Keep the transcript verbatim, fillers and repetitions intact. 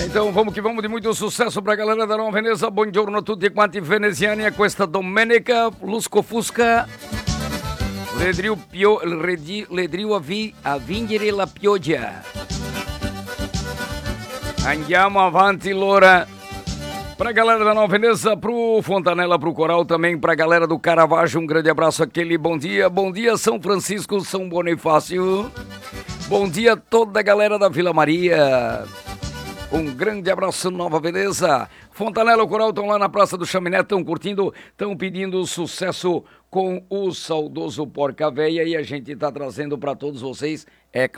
Então vamos que vamos, de muito sucesso pra galera da Nova Veneza. Buongiorno a tutti quanti veneziani a questa domenica lusco-fusca. Ledriu, pio, redi, ledriu a, vi, a vincere la pioggia. Andiamo avanti, Lora. Pra galera da Nova Veneza, pro Fontanella, pro Coral também, pra galera do Caravaggio, um grande abraço, aquele bom dia. Bom dia, São Francisco, São Bonifácio. Bom dia toda a galera da Vila Maria. Um grande abraço, Nova Veneza. Fontanella e o Coral estão lá na Praça do Chaminé, estão curtindo, estão pedindo sucesso com o saudoso Porca Véia e a gente está trazendo para todos vocês, é